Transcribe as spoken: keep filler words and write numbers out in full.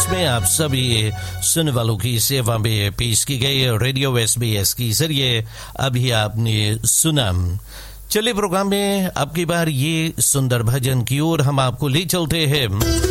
में आप सभी सुनने वालों की सेवा में पेश की गई रेडियो एसबीएस के जरिए अभी आपने सुना। चलिए प्रोग्राम में अब की बार ये सुंदर भजन की ओर हम आपको ले चलते हैं।